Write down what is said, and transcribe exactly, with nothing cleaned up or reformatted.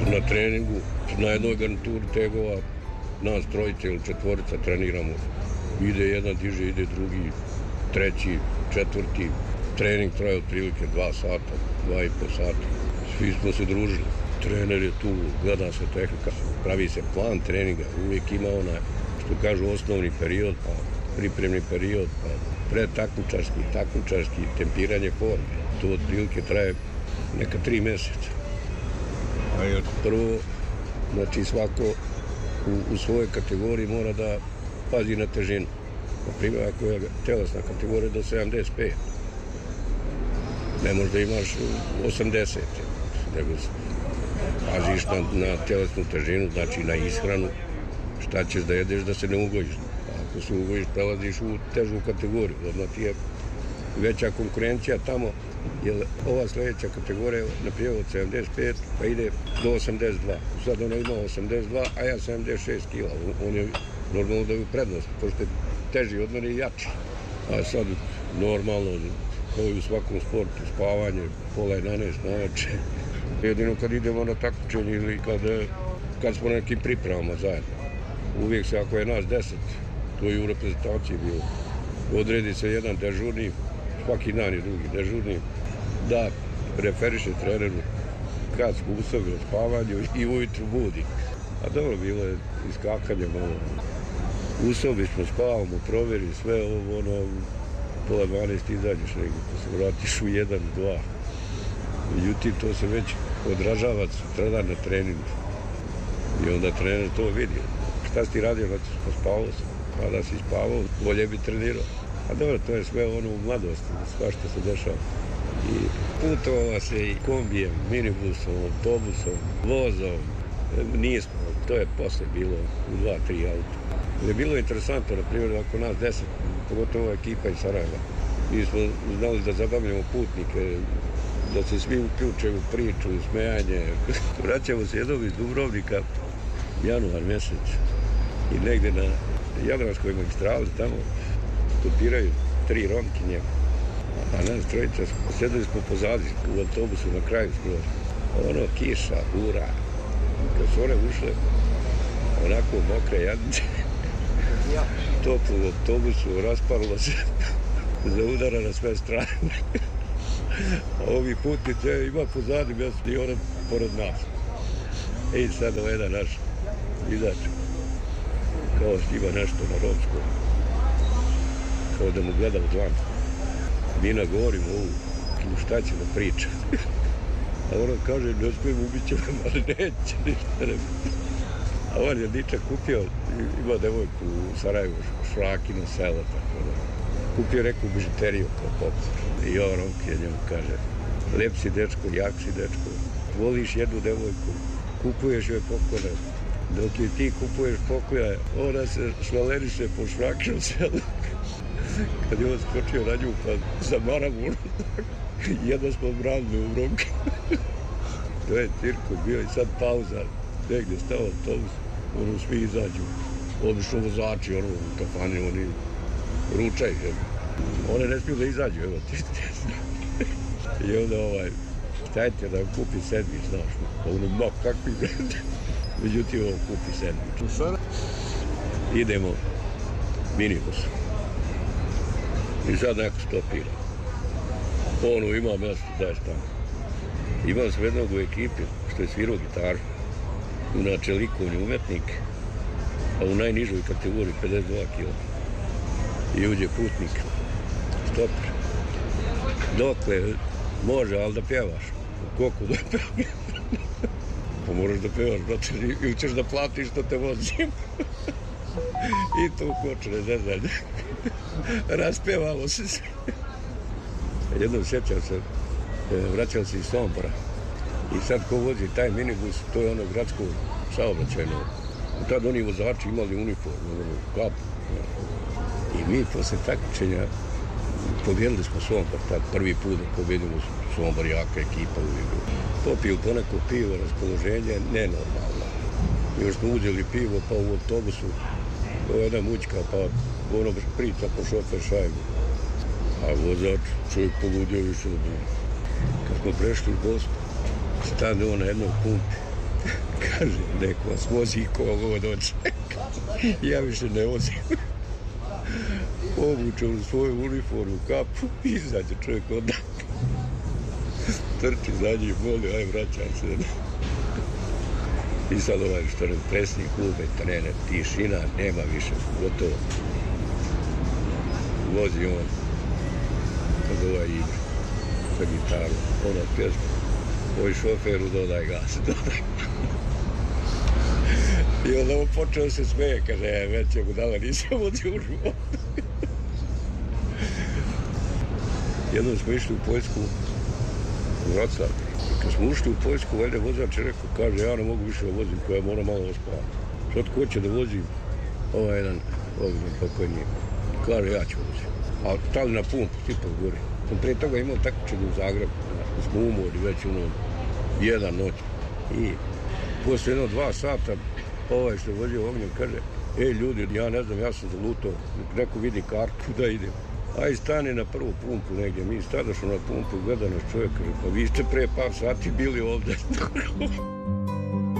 Na treningu, na jednoj garnituri tegova, nas trojice ili četvorica treniramo. Ide jedan, diže, ide drugi, treći, četvrti. Trening traje otprilike dva sata, dva i po sata. Svi smo se družili. Trener je tu, gleda se tehnika, pravi se plan treninga. Uvijek ima onaj, što kažu, osnovni period, pa pripremni period, pa predtakmičarski, takmičarski, tempiranje forme. To otprilike traje neka tri mjeseca. Prvo, znači svako u, u svojoj kategoriji mora da pazi na težinu. Na primjer, ako je telesna kategorija do sedamdeset pet, ne možda imaš osamdeset, nego paziš na, na telesnu težinu, znači na ishranu, šta ćeš da jedeš da se ne ugojiš. Ako se ugojiš, prelaziš u težu kategoriju, odmah ti je veća konkurencija tamo, jer ova sljedeća kategorija je na primjer od sedamdeset pet pa ide do osamdeset dva. Sad ona ima osamdeset dva, a ja sedamdeset šest kila. On je normalno da je u prednosti, pošto je teži od mene i jači. A sad normalno, kao i u svakom sportu, spavanje, pola jedanaest na večer. Jedino kad idemo na takmičenje ili kad, kad smo na nekim pripremama zajedno. Uvijek se, ako je nas deset, to je u reprezentaciji bilo, odredi se jedan dežurni, svaki dan je drugi dežurni, da referiše treneru kad smo usobi o spavanju i ujutru budi. A dobro, bilo je iskakanje malo. U sobi smo, spavamo, provjeri sve ovo, ono, pola dvanaest izađeš negdje, pa se vratiš u jedan, dva. Međutim, to se već odražava sutradan na treningu. I onda trener to vidi. Šta si ti radio, znači, pa spavao sam. Pa da si spavao, bolje bi trenirao. A dobro, to je sve ono u mladosti, sva što se dešava. I putovalo se i kombijem, minibusom, autobusom, vozom. Nismo, to je posle bilo u dva, tri auta. Je bilo interesantno, na primjer, ako nas deset, pogotovo ekipa iz Sarajeva, mi smo znali da zabavljamo putnike, da se svi uključe u priču, u smejanje. Vraćamo se jednom iz Dubrovnika, januar mjesec, i negdje na Jadranskoj magistrali tamo stopiraju tri romkinje, a nas trojica sjedili smo pozadi u autobusu na kraju skroz. Ono, kiša, ura. Kad su one ušle, onako mokre jadnice, toplo u autobusu, rasparilo se, zaudara na sve strane. A ovi putnice ima pozadi mjesto i ona pored nas. I sad ovo jedan naš izač, kao ima nešto na romskom, kao da mu gleda u dlan. Mi nagovorimo ovu, šta će da priča. A ono kaže, ne smijem, ubit će vam, ali neće, ništa ne. A on je dičak kupio, ima devojku u Sarajevu, šlakino selo, tako da. Kupio neku bižuteriju kao poklon. I on Romke njemu kaže, lep si dečko, jak si dečko, voliš jednu devojku, kupuješ joj poklone. Dok je ti kupuješ poklone, ona se švaleriše po šlakinom selu. Kad je on skočio na nju, pa zamara mu, jedno smo branili u Romke. To je cirko bio i sad pauza, negdje stao autobus, ono svi izađu. Obično vozači, ono u kafani, oni ručaju, jer one ne smiju da izađu, evo ti. I onda ovaj, stajte da kupi sandvič, znaš, pa ono, ma, kakvi brend. Međutim, ovo kupi sandvič. Idemo minibus. I sad neko stopira. Ono, ima mjesto, daj tamo. Imao sam jednog u ekipi, što je svirao gitaru. Inače, likovni umetnik, a u najnižoj kategoriji pedeset dva kila. I uđe putnik, stoper. Dokle, može, ali da pjevaš. Koliko da pjevaš? Pa moraš da pevaš, brate, ili ćeš da platiš što te vozim. I to kočne, ne znam. Raspjevalo se sve. Jednom sjećam se, vraćao se iz Sombora. I sad ko vozi taj minibus, to je ono gradsko saobraćajno. Tad oni vozači imali uniformu, kapu. I mi posle takmičenja pobjedili smo Sombor, tad prvi put da pobjedimo Sombor, jaka ekipa uvijek. Popiju poneko pivo, raspoloženje, nenormalno. Još smo uzeli pivo, pa u autobusu, ovo je jedna mućka, pa ono priča po šofer šajbu. A vozač, čovjek poludio više od njega. Kad smo prešli u Bosnu, stane on na jednom pumpi. Kaže, nek vas vozi kogo dočeka. Ja više ne vozim. Obuče u svoju uniformu, kapu, izađe čovjek odakle. Trči za njih, moli, aj vraćam se. I sad ovaj što je predsjednik klube, trener, tišina, nema više, gotovo. Vozi on, kad ovaj igra, sa gitarom, ono pjesmu. Ovoj šoferu dodaj gas, dodaj. I onda on počeo se smeje, kaže, ja već je budala, nisam vozio u životu. Jednom smo išli u Poljsku, u Vroclav. Kad smo ušli u Poljsku, valjda vozač je rekao, kaže, ja ne mogu više da vozim, koja moram malo ospavati. Sad ko će da vozim? Ovaj jedan ognjen pokojniji. Kaže, ja ću vozim. A stali na pumpu, tipa u gori. Sam prije toga imao takmičenje u Zagrebu. Smo umori već ono, jedan noć. I posle jedno dva sata, ovaj što je vozio ognjen kaže, ej ljudi, ja ne znam, ja sam zalutao, neko vidi kartu da idem. Aj stane na prvu pumpu negdje, mi stadašo na pumpu, gleda nas čovjek, kaže, pa vi ste pre par sati bili ovdje.